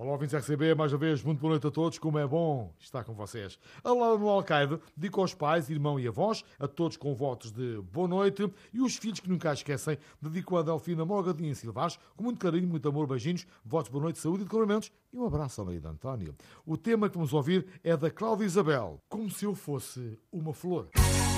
Olá, ouvintes RCB, mais uma vez, muito boa noite a todos, como é bom estar com vocês. A Laura no Alcaide dedica aos pais, irmão e avós, a todos com votos de boa noite, e os filhos que nunca a esquecem, dedicam a Delfina Morgadinha Silvares, com muito carinho, muito amor, beijinhos, votos de boa noite, saúde e declaramentos, e um abraço ao marido António. O tema que vamos ouvir é da Cláudia Isabel, Como Se Eu Fosse Uma Flor.